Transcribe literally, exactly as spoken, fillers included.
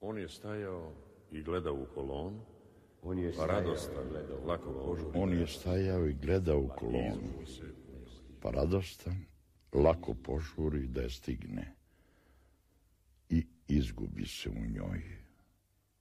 On je stajao i gledao u kolonu, On je pa radostan, lako požuri. On je stajao i gledao u kolonu, pa radostan, lako požuri da je stigne i izgubi se u njoj.